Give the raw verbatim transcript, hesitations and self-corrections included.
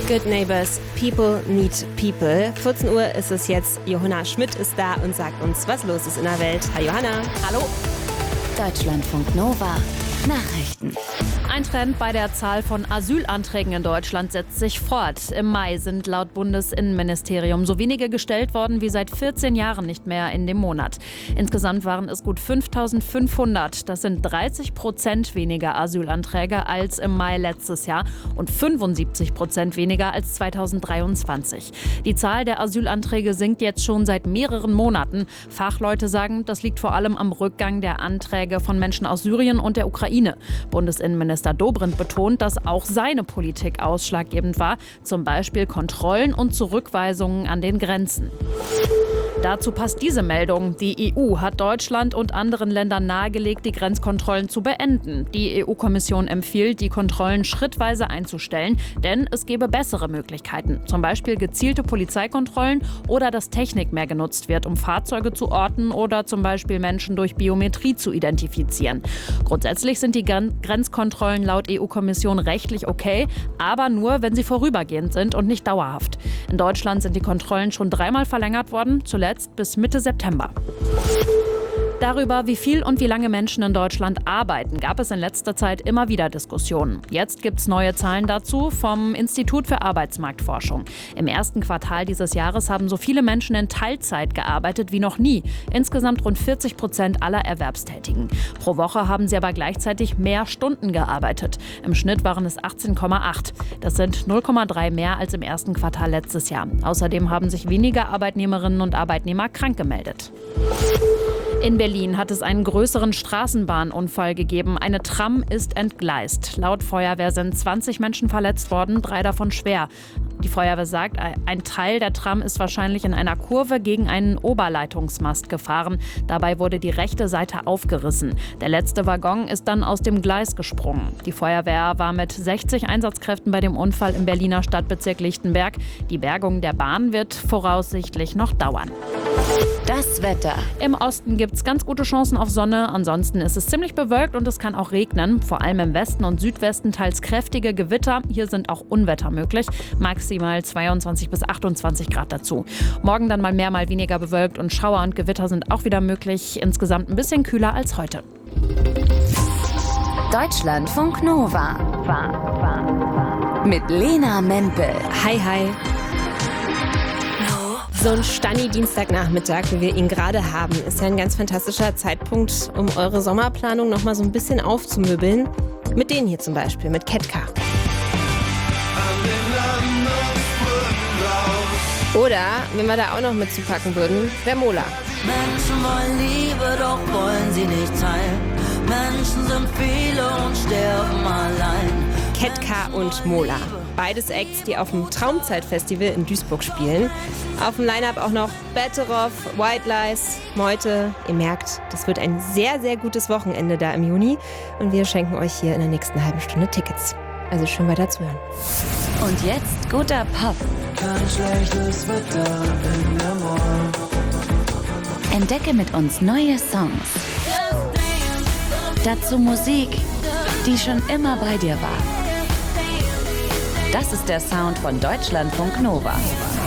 Good Neighbors, People Need People. vierzehn Uhr ist es jetzt. Johanna Schmidt ist da und sagt uns, was los ist in der Welt. Hi Johanna. Hallo. Deutschlandfunk Nova. Nachrichten. Ein Trend bei der Zahl von Asylanträgen in Deutschland setzt sich fort. Im Mai sind laut Bundesinnenministerium so wenige gestellt worden wie seit vierzehn Jahren nicht mehr in dem Monat. Insgesamt waren es gut fünftausendfünfhundert. Das sind dreißig Prozent weniger Asylanträge als im Mai letztes Jahr und fünfundsiebzig Prozent weniger als zweitausenddreiundzwanzig. Die Zahl der Asylanträge sinkt jetzt schon seit mehreren Monaten. Fachleute sagen, das liegt vor allem am Rückgang der Anträge von Menschen aus Syrien und der Ukraine. Bundesinnenminister Dobrindt betont, dass auch seine Politik ausschlaggebend war, zum Beispiel Kontrollen und Zurückweisungen an den Grenzen. Dazu passt diese Meldung. Die E U hat Deutschland und anderen Ländern nahegelegt, die Grenzkontrollen zu beenden. Die E U-Kommission empfiehlt, die Kontrollen schrittweise einzustellen, denn es gäbe bessere Möglichkeiten. Zum Beispiel gezielte Polizeikontrollen oder dass Technik mehr genutzt wird, um Fahrzeuge zu orten oder zum Beispiel Menschen durch Biometrie zu identifizieren. Grundsätzlich sind die Grenzkontrollen laut E U-Kommission rechtlich okay, aber nur, wenn sie vorübergehend sind und nicht dauerhaft. In Deutschland sind die Kontrollen schon dreimal verlängert worden, zuletzt bis Mitte September. Darüber, wie viel und wie lange Menschen in Deutschland arbeiten, gab es in letzter Zeit immer wieder Diskussionen. Jetzt gibt es neue Zahlen dazu vom Institut für Arbeitsmarktforschung. Im ersten Quartal dieses Jahres haben so viele Menschen in Teilzeit gearbeitet wie noch nie. Insgesamt rund vierzig Prozent aller Erwerbstätigen. Pro Woche haben sie aber gleichzeitig mehr Stunden gearbeitet. Im Schnitt waren es achtzehn Komma acht. Das sind null Komma drei mehr als im ersten Quartal letztes Jahr. Außerdem haben sich weniger Arbeitnehmerinnen und Arbeitnehmer krank gemeldet. In Berlin hat es einen größeren Straßenbahnunfall gegeben. Eine Tram ist entgleist. Laut Feuerwehr sind zwanzig Menschen verletzt worden, drei davon schwer. Die Feuerwehr sagt, ein Teil der Tram ist wahrscheinlich in einer Kurve gegen einen Oberleitungsmast gefahren. Dabei wurde die rechte Seite aufgerissen. Der letzte Waggon ist dann aus dem Gleis gesprungen. Die Feuerwehr war mit sechzig Einsatzkräften bei dem Unfall im Berliner Stadtbezirk Lichtenberg. Die Bergung der Bahn wird voraussichtlich noch dauern. Das Wetter. Im Osten gibt es ganz gute Chancen auf Sonne. Ansonsten ist es ziemlich bewölkt und es kann auch regnen. Vor allem im Westen und Südwesten teils kräftige Gewitter. Hier sind auch Unwetter möglich. Maximal zweiundzwanzig bis achtundzwanzig Grad dazu. Morgen dann mal mehr, mal weniger bewölkt und Schauer und Gewitter sind auch wieder möglich. Insgesamt ein bisschen kühler als heute. Deutschlandfunk Nova. Mit Lena Mempel. Hi, hi. So ein Stani-Dienstagnachmittag, wie wir ihn gerade haben, ist ja ein ganz fantastischer Zeitpunkt, um eure Sommerplanung noch mal so ein bisschen aufzumöbeln. Mit denen hier zum Beispiel, mit Ketka. Oder, wenn wir da auch noch mit zupacken würden, wäre Mola. Menschen wollen Liebe, doch wollen sie nicht teilen. Menschen sind viele und sterben allein. Ketka und Mola. Beides Acts, die auf dem Traumzeit-Festival in Duisburg spielen. Auf dem Line-Up auch noch Betteroff, White Lies, Meute. Ihr merkt, das wird ein sehr, sehr gutes Wochenende da im Juni. Und wir schenken euch hier in der nächsten halben Stunde Tickets. Also schön weiter zu hören. Und jetzt guter Pop. Kein schlechtes Wetter in der Morgen. Entdecke mit uns neue Songs. Dazu Musik, die schon immer bei dir war. Das ist der Sound von Deutschlandfunk Nova.